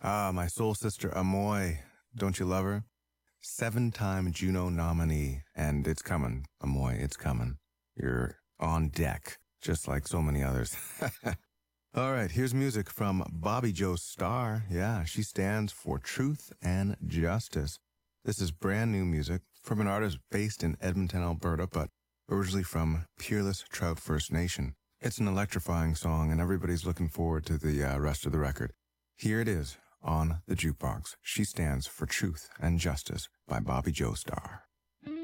Ah, my soul sister Amoy. Don't you love her? 7-time Juno nominee. And it's coming, Amoy. It's coming. You're on deck, just like so many others. All right, here's music from Bobby Joe Starr. Yeah, she stands for truth and justice. This is brand new music from an artist based in Edmonton, Alberta, but originally from Peerless Trout First Nation. It's an electrifying song, and everybody's looking forward to the rest of the record. Here it is on the jukebox. She stands for truth and justice by Bobby Joe Starr.